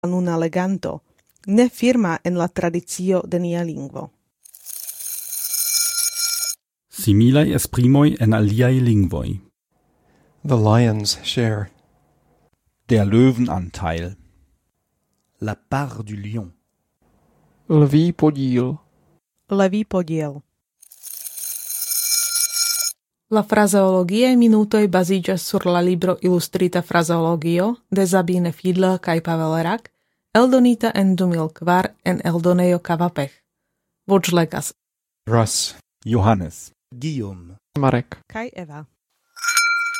nuna leganto, ne firma en la tradicio de nia lingvo. Similaj esprimoj en aliaj lingvoj. The lion's share. Der Löwenanteil. La part du lion. Lví podíl. Levý podiel. La frazeologie minutoj baziĝas sur la libro Illustrita frazeologio de Sabine Fiedler kaj Pavel Rak, eldonita en 2004 en eldonejo Kavapech. Voĉlegas Russ. Johannes. Guillaume. Marek. Kaj Eva.